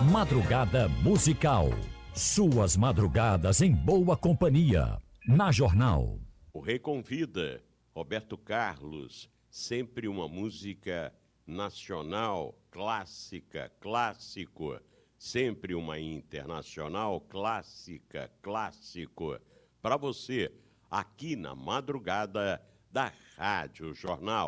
Madrugada Musical. Suas madrugadas em boa companhia. Na Jornal. O Rei convida. Roberto Carlos. Sempre uma música nacional, clássica, clássico. Sempre uma internacional, clássica, clássico. Para você, aqui na madrugada da Rádio Jornal.